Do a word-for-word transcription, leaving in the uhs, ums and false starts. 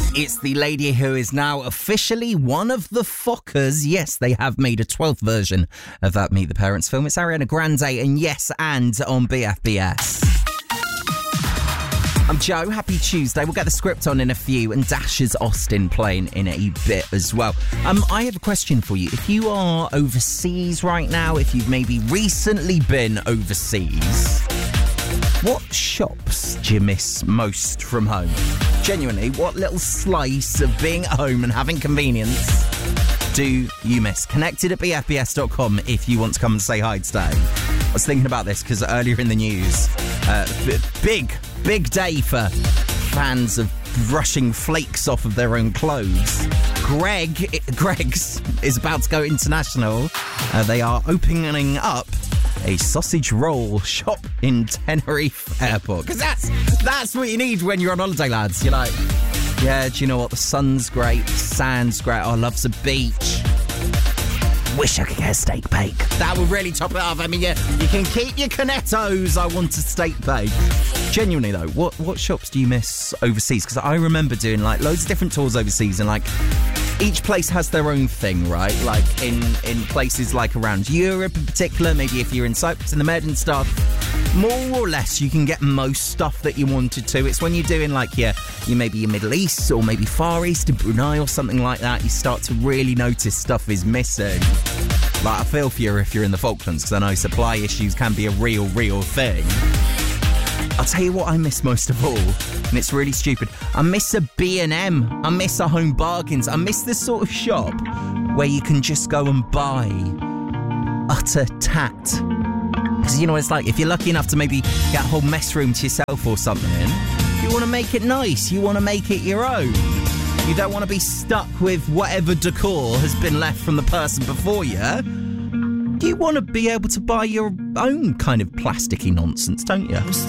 It's the lady who is now officially one of the Fockers. Yes, they have made a twelfth version of that Meet the Parents film. It's Ariana Grande and Yes and on B F B S. I'm Joe. Happy Tuesday. We'll get the script on in a few, and Dash's Austin playing in a bit as well. Um, I have a question for you. If you are overseas right now, if you've maybe recently been overseas, what shops do you miss most from home? Genuinely, what little slice of being at home and having convenience do you miss? Connected at b f b s dot com if you want to come and say hi today. I was thinking about this because earlier in the news, uh, big, big day for fans of brushing flakes off of their own clothes. Greg, Greg's is about to go international. Uh, they are opening up a sausage roll shop in Tenerife Airport. Because that's, that's what you need when you're on holiday, lads. You're like, yeah, do you know what? The sun's great, the sand's great. Oh, I love the beach. Wish I could get a steak bake. That would really top it off. I mean, yeah, you can keep your cornettos. I want a steak bake. Genuinely, though, what, what shops do you miss overseas? Because I remember doing, like, loads of different tours overseas and, like, each place has their own thing, right? Like, in, in places like around Europe in particular, maybe if you're in Cyprus and the Med and stuff, more or less you can get most stuff that you wanted to. It's when you're doing, like, yeah, you maybe your Middle East or maybe Far East in Brunei or something like that, you start to really notice stuff is missing. Like, I feel for you if you're in the Falklands, because I know supply issues can be a real, real thing. I'll tell you what I miss most of all, and it's really stupid. I miss a B and M. I miss a Home Bargains. I miss this sort of shop where you can just go and buy utter tat. Because you know what it's like, if you're lucky enough to maybe get a whole mess room to yourself or something, you want to make it nice. You want to make it your own. You don't want to be stuck with whatever decor has been left from the person before you. You want to be able to buy your own kind of plasticky nonsense, don't you?